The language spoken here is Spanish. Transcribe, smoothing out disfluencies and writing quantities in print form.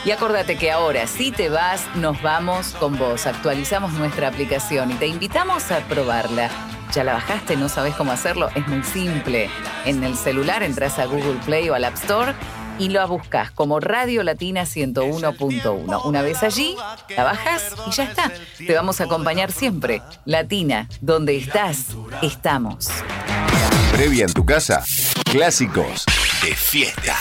Y acordate que ahora, si te vas, nos vamos con vos. Actualizamos nuestra aplicación y te invitamos a probarla. ¿Ya la bajaste? ¿No sabes cómo hacerlo? Es muy simple. En el celular entras a Google Play o al App Store y lo buscas como Radio Latina 101.1. Una vez allí, la bajas y ya está. Te vamos a acompañar siempre. Latina, donde estás, estamos. Previa en tu casa, clásicos de fiesta.